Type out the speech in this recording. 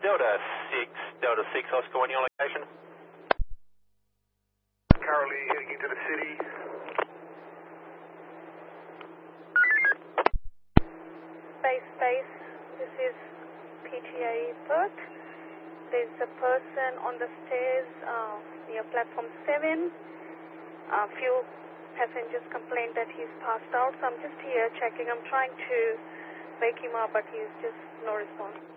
Delta 6 Oscar, on your location. Currently heading into the city. Space, this is PTA Perth. There's a person on the stairs near platform 7. A few passengers complained that he's passed out, so I'm just here checking. I'm trying to wake him up, but he's just no response.